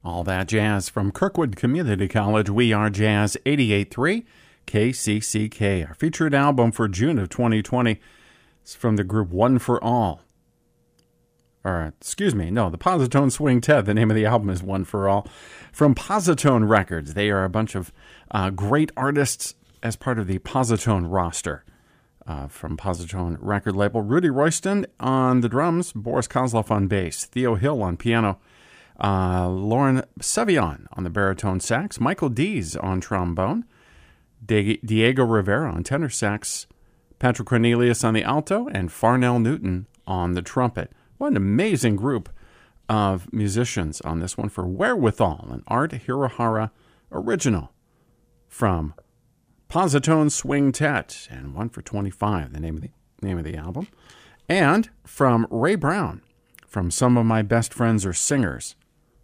All that jazz from Kirkwood Community College. We are Jazz 88.3 KCCK. Our featured album for June of 2020 is from the group One for All. The Positone Swing Ted. The name of the album is One for All. From Positone Records. They are a bunch of great artists as part of the Positone roster. From Positone record label, Rudy Royston on the drums, Boris Kozlov on bass, Theo Hill on piano, Lauren Sevion on the baritone sax, Michael Dees on trombone, Diego Rivera on tenor sax, Patrick Cornelius on the alto, and Farnell Newton on the trumpet. What an amazing group of musicians on this one for Wherewithal, an Art Hirohara original from Positone Swing Tet, and One for 25, the name of the album. And from Ray Brown, from Some of My Best Friends Are Singers.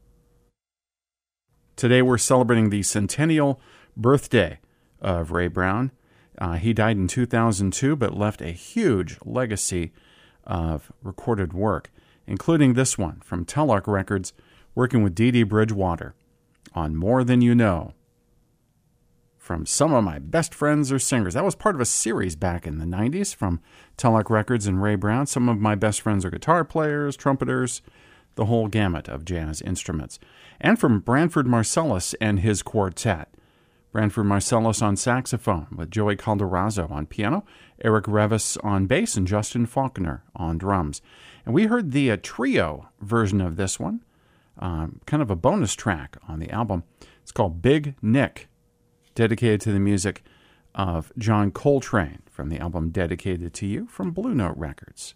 Today we're celebrating the centennial birthday of Ray Brown. He died in 2002, but left a huge legacy of recorded work, including this one from Telarc Records, working with Dee Dee Bridgewater on More Than You Know. From Some of My Best Friends Are Singers. That was part of a series back in the 90s from Telarc Records and Ray Brown. Some of my best friends are guitar players, trumpeters, the whole gamut of jazz instruments. And from Branford Marsalis and his quartet. Branford Marsalis on saxophone with Joey Calderazzo on piano, Eric Revis on bass, and Justin Faulkner on drums. And we heard the trio version of this one, kind of a bonus track on the album. It's called Big Nick, dedicated to the music of John Coltrane from the album Dedicated to You from Blue Note Records.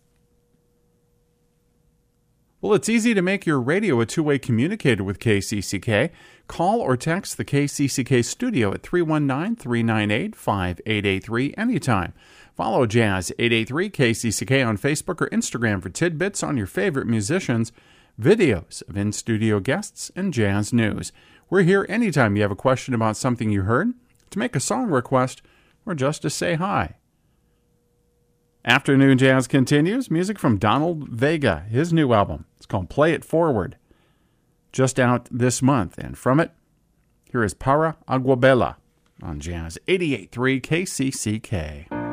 Well, it's easy to make your radio a two-way communicator with KCCK. Call or text the KCCK studio at 319-398-5883 anytime. Follow Jazz 883 KCCK on Facebook or Instagram for tidbits on your favorite musicians, videos of in-studio guests, and jazz news. We're here anytime you have a question about something you heard, to make a song request, or just to say hi. Afternoon Jazz continues. Music from Donald Vega, his new album. It's called Play It Forward. Just out this month. And from it, here is Para Aguabela on Jazz 88.3 KCCK.